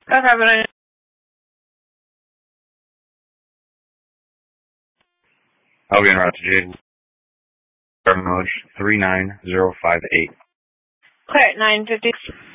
Okay, I'll be en route to Jaden. Mode 39058. clear at 9:50.